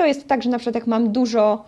to jest tak, że na przykład jak mam dużo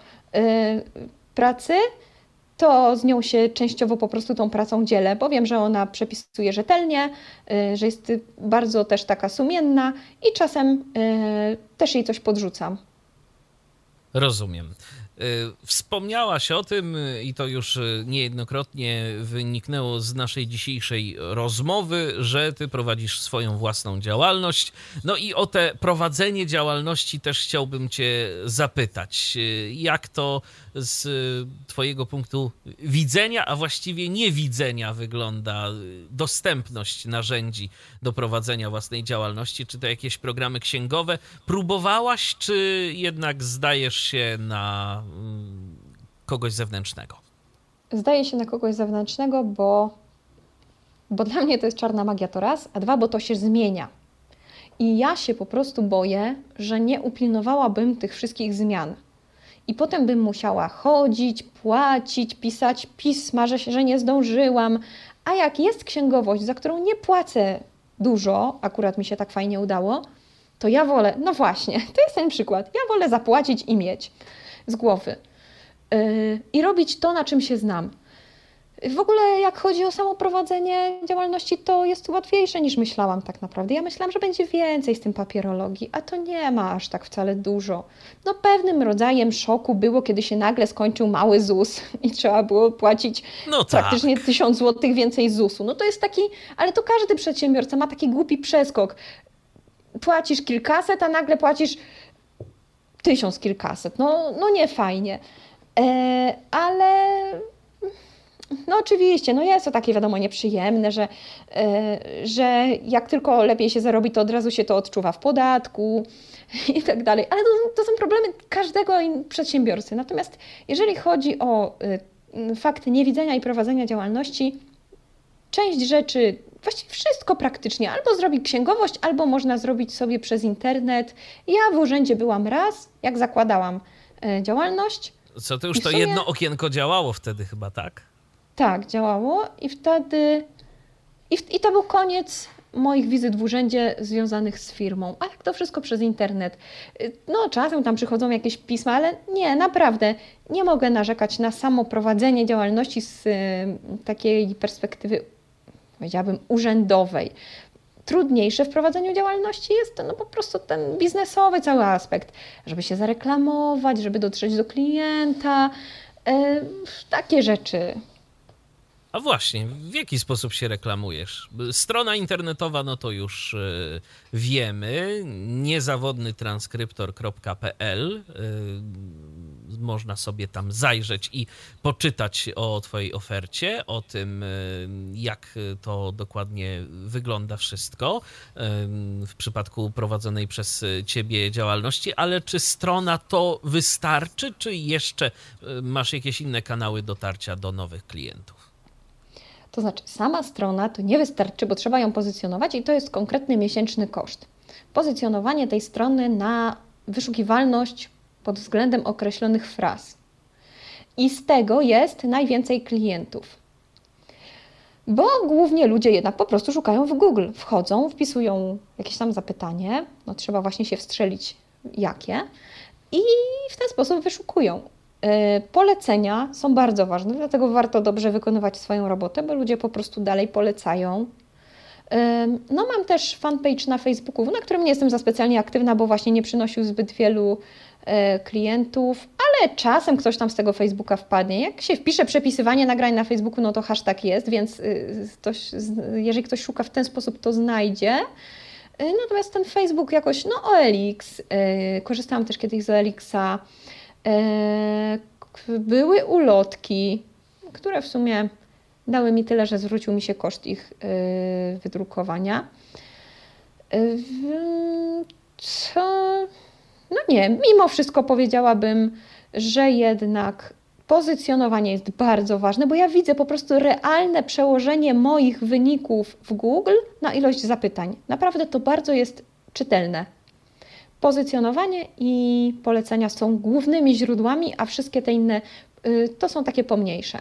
pracy, to z nią się częściowo po prostu tą pracą dzielę, bo wiem, że ona przepisuje rzetelnie, że jest bardzo też taka sumienna i czasem też jej coś podrzucam. Rozumiem. Wspomniałaś o tym i to już niejednokrotnie wyniknęło z naszej dzisiejszej rozmowy, że ty prowadzisz swoją własną działalność. No i o te prowadzenie działalności też chciałbym cię zapytać. Jak to z twojego punktu widzenia, a właściwie niewidzenia wygląda dostępność narzędzi do prowadzenia własnej działalności? Czy to jakieś programy księgowe próbowałaś, czy jednak zdajesz się na kogoś zewnętrznego? Zdaje się na kogoś zewnętrznego, bo dla mnie to jest czarna magia, to raz, a dwa, bo to się zmienia. I ja się po prostu boję, że nie upilnowałabym tych wszystkich zmian. I potem bym musiała chodzić, płacić, pisać pisma, że nie zdążyłam. A jak jest księgowość, za którą nie płacę dużo, akurat mi się tak fajnie udało, to ja wolę, no właśnie, to jest ten przykład, ja wolę zapłacić i mieć z głowy. I robić to, na czym się znam. W ogóle jak chodzi o samo prowadzenie działalności, to jest łatwiejsze niż myślałam tak naprawdę. Ja myślałam, że będzie więcej z tym papierologii, a to nie ma aż tak wcale dużo. No pewnym rodzajem szoku było, kiedy się nagle skończył mały ZUS i trzeba było płacić praktycznie 1000 zł więcej ZUS-u. No to jest taki, ale to każdy przedsiębiorca ma taki głupi przeskok. Płacisz kilkaset, a nagle płacisz 1000 kilkaset. No nie fajnie. Ale no oczywiście, no jest to takie wiadomo nieprzyjemne, że jak tylko lepiej się zarobi, to od razu się to odczuwa w podatku i tak dalej. Ale to są problemy każdego przedsiębiorcy. Natomiast jeżeli chodzi o fakty niewidzenia i prowadzenia działalności, część rzeczy, właściwie wszystko praktycznie, albo zrobi księgowość, albo można zrobić sobie przez internet. Ja w urzędzie byłam raz, jak zakładałam działalność. Co to już to jedno okienko działało wtedy chyba, tak? Tak, działało i wtedy i to był koniec moich wizyt w urzędzie związanych z firmą. A tak to wszystko przez internet. No czasem tam przychodzą jakieś pisma, ale nie, naprawdę nie mogę narzekać na samo prowadzenie działalności z takiej perspektywy, powiedziałabym, urzędowej. Trudniejsze w prowadzeniu działalności jest no po prostu ten biznesowy cały aspekt, żeby się zareklamować, żeby dotrzeć do klienta, takie rzeczy. A właśnie, w jaki sposób się reklamujesz? Strona internetowa, no to już wiemy, niezawodnytranskryptor.pl. Można sobie tam zajrzeć i poczytać o twojej ofercie, o tym, jak to dokładnie wygląda wszystko w przypadku prowadzonej przez ciebie działalności, ale czy strona to wystarczy, czy jeszcze masz jakieś inne kanały dotarcia do nowych klientów? To znaczy sama strona to nie wystarczy, bo trzeba ją pozycjonować i to jest konkretny miesięczny koszt. Pozycjonowanie tej strony na wyszukiwalność pod względem określonych fraz. I z tego jest najwięcej klientów. Bo głównie ludzie jednak po prostu szukają w Google. Wchodzą, wpisują jakieś tam zapytanie, no trzeba właśnie się wstrzelić jakie i w ten sposób wyszukują. Polecenia są bardzo ważne, dlatego warto dobrze wykonywać swoją robotę, bo ludzie po prostu dalej polecają. No mam też fanpage na Facebooku, na którym nie jestem za specjalnie aktywna, bo właśnie nie przynosił zbyt wielu klientów, ale czasem ktoś tam z tego Facebooka wpadnie. Jak się wpisze przepisywanie nagrań na Facebooku, no to hashtag jest, więc jeżeli ktoś szuka w ten sposób, to znajdzie. Natomiast ten Facebook jakoś, no OLX, korzystałam też kiedyś z OLX-a, były ulotki, które w sumie dały mi tyle, że zwrócił mi się koszt ich wydrukowania. No nie, mimo wszystko powiedziałabym, że jednak pozycjonowanie jest bardzo ważne, bo ja widzę po prostu realne przełożenie moich wyników w Google na ilość zapytań. Naprawdę to bardzo jest czytelne. Pozycjonowanie i polecenia są głównymi źródłami, a wszystkie te inne to są takie pomniejsze.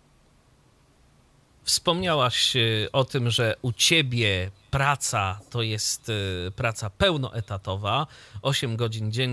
Wspomniałaś o tym, że u ciebie praca to jest praca pełnoetatowa, 8 godzin dziennie.